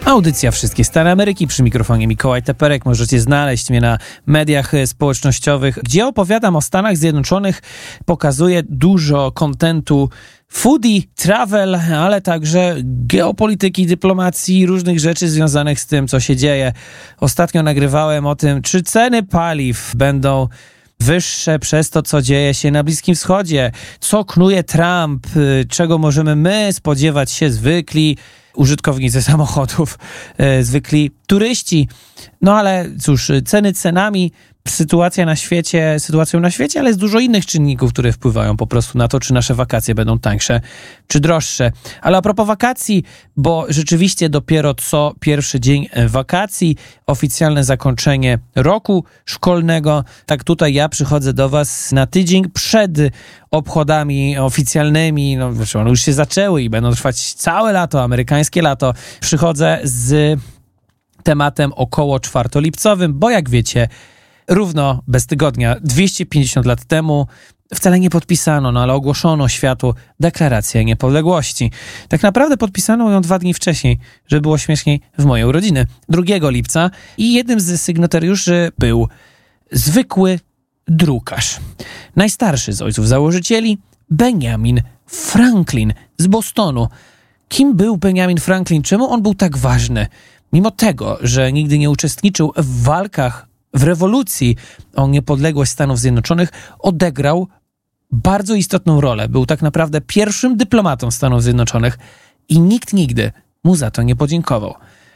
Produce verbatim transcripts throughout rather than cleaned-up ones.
Audycja Wszystkie Stany Ameryki, przy mikrofonie Mikołaj Teperek. Możecie znaleźć mnie na mediach społecznościowych, gdzie opowiadam o Stanach Zjednoczonych, pokazuję dużo kontentu foodie, travel, ale także geopolityki, dyplomacji, różnych rzeczy związanych z tym, co się dzieje. Ostatnio nagrywałem o tym, czy ceny paliw będą wyższe przez to, co dzieje się na Bliskim Wschodzie, co knuje Trump, czego możemy my spodziewać się zwykli użytkownicy samochodów, e, zwykli turyści. No ale cóż, ceny cenami, sytuacja na świecie, sytuacją na świecie, ale jest dużo innych czynników, które wpływają po prostu na to, czy nasze wakacje będą tańsze, czy droższe. Ale a propos wakacji, bo rzeczywiście dopiero co pierwszy dzień wakacji, oficjalne zakończenie roku szkolnego. Tak tutaj ja przychodzę do was na tydzień przed obchodami oficjalnymi, no one już się zaczęły i będą trwać całe lato, amerykańskie lato. Przychodzę z tematem około czwartolipcowym, bo jak wiecie, równo bez tygodnia, dwieście pięćdziesiąt lat temu, wcale nie podpisano, no ale ogłoszono światu deklarację niepodległości. Tak naprawdę podpisano ją dwa dni wcześniej, żeby było śmieszniej, w moje urodziny, drugiego lipca, i jednym z sygnatariuszy był zwykły drukarz. Najstarszy z ojców założycieli, Benjamin Franklin z Bostonu. Kim był Benjamin Franklin? Czemu on był tak ważny? Mimo tego, że nigdy nie uczestniczył w walkach, w rewolucji o niepodległość Stanów Zjednoczonych, odegrał bardzo istotną rolę. Był tak naprawdę pierwszym dyplomatą Stanów Zjednoczonych i nikt nigdy mu za to nie podziękował.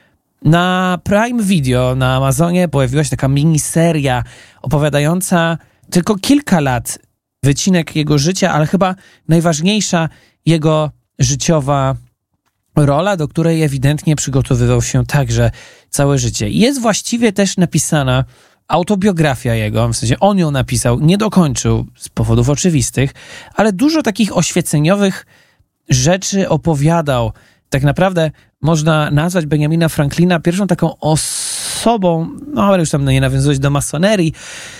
Na Prime Video na Amazonie pojawiła się taka miniseria opowiadająca tylko kilka lat, wycinek jego życia, ale chyba najważniejsza jego życiowa rola, do której ewidentnie przygotowywał się także całe życie. Jest właściwie też napisana autobiografia jego, w sensie on ją napisał, nie dokończył z powodów oczywistych, ale dużo takich oświeceniowych rzeczy opowiadał. Tak naprawdę można nazwać Benjamina Franklina pierwszą taką osobą, no ale już tam nie nawiązywać do masonerii,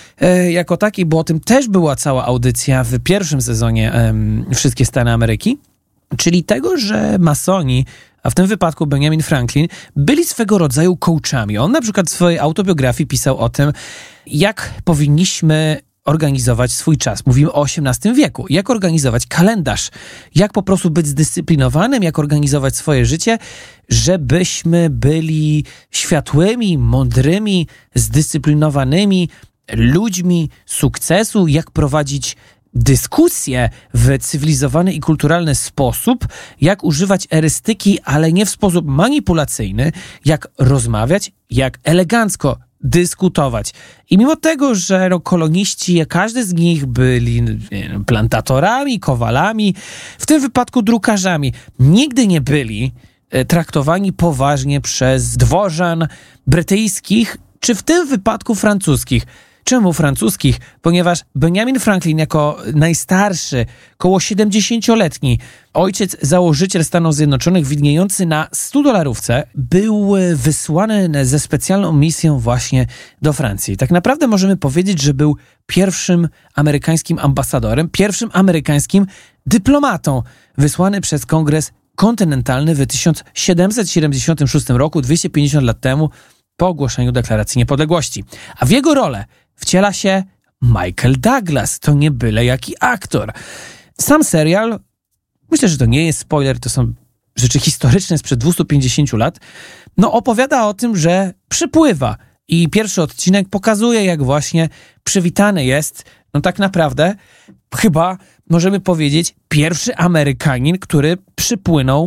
e, jako takiej, bo o tym też była cała audycja w pierwszym sezonie e, Wszystkie Stany Ameryki, czyli tego, że masoni, a w tym wypadku Benjamin Franklin, byli swego rodzaju coachami. On na przykład w swojej autobiografii pisał o tym, jak powinniśmy organizować swój czas. Mówimy o osiemnastym wieku. Jak organizować kalendarz. Jak po prostu być zdyscyplinowanym, jak organizować swoje życie, żebyśmy byli światłymi, mądrymi, zdyscyplinowanymi ludźmi sukcesu, jak prowadzić dyskusję w cywilizowany i kulturalny sposób, jak używać erystyki, ale nie w sposób manipulacyjny, jak rozmawiać, jak elegancko dyskutować. I mimo tego, że no, koloniści, każdy z nich byli nie wiem, plantatorami, kowalami, w tym wypadku drukarzami, nigdy nie byli e, traktowani poważnie przez dworzan brytyjskich, czy w tym wypadku francuskich. Czemu francuskich? Ponieważ Benjamin Franklin jako najstarszy, koło siedemdziesięcioletni ojciec, założyciel Stanów Zjednoczonych, widniejący na stu dolarówce, był wysłany ze specjalną misją właśnie do Francji. Tak naprawdę możemy powiedzieć, że był pierwszym amerykańskim ambasadorem, pierwszym amerykańskim dyplomatą wysłany przez Kongres Kontynentalny w tysiąc siedemset siedemdziesiątym szóstym roku, dwieście pięćdziesiąt lat temu, po ogłoszeniu Deklaracji Niepodległości. A w jego rolę wciela się Michael Douglas. To nie byle jaki aktor. Sam serial, myślę, że to nie jest spoiler, to są rzeczy historyczne sprzed dwieście pięćdziesiąt lat, no opowiada o tym, że przypływa. I pierwszy odcinek pokazuje, jak właśnie przywitany jest, no tak naprawdę, chyba możemy powiedzieć, pierwszy Amerykanin, który przypłynął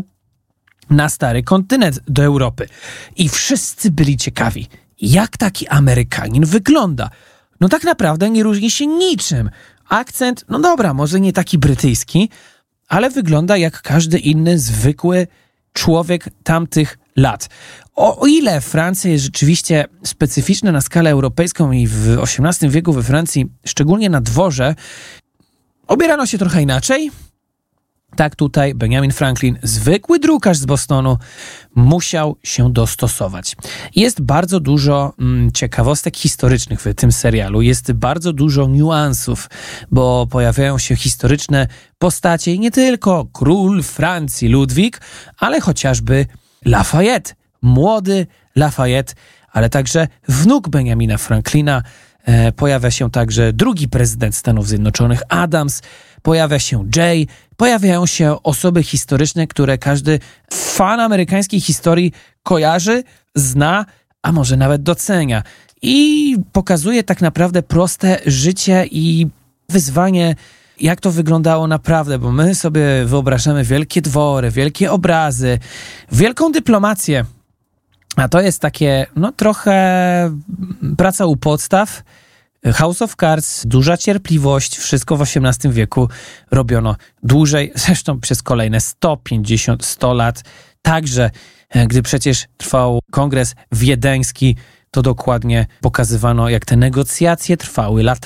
na stary kontynent do Europy. I wszyscy byli ciekawi, jak taki Amerykanin wygląda. No tak naprawdę nie różni się niczym. Akcent, no dobra, może nie taki brytyjski, ale wygląda jak każdy inny zwykły człowiek tamtych lat. O, o ile Francja jest rzeczywiście specyficzna na skalę europejską i w osiemnastym wieku we Francji, szczególnie na dworze, obierano się trochę inaczej, tak tutaj Benjamin Franklin, zwykły drukarz z Bostonu, musiał się dostosować. Jest bardzo dużo mm, ciekawostek historycznych w tym serialu. Jest bardzo dużo niuansów, bo pojawiają się historyczne postacie, nie tylko król Francji Ludwik, ale chociażby Lafayette, młody Lafayette, ale także wnuk Benjamina Franklina. E, pojawia się także drugi prezydent Stanów Zjednoczonych, Adams, pojawia się Jay, pojawiają się osoby historyczne, które każdy fan amerykańskiej historii kojarzy, zna, a może nawet docenia. I pokazuje tak naprawdę proste życie i wyzwanie, jak to wyglądało naprawdę, bo my sobie wyobrażamy wielkie dwory, wielkie obrazy, wielką dyplomację, a to jest takie, no trochę praca u podstaw, House of Cards, duża cierpliwość, wszystko w osiemnastym wieku robiono dłużej, zresztą przez kolejne sto pięćdziesiąt, sto lat. Także, gdy przecież trwał kongres wiedeński, to dokładnie pokazywano, jak te negocjacje trwały latami.